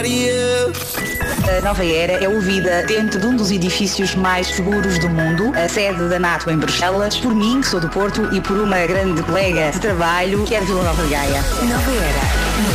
A Nova Era é ouvida dentro de um dos edifícios mais seguros do mundo, a sede da NATO em Bruxelas, por mim, que sou do Porto, e por uma grande colega de trabalho, que é de Vila Nova de Gaia. Nova Era.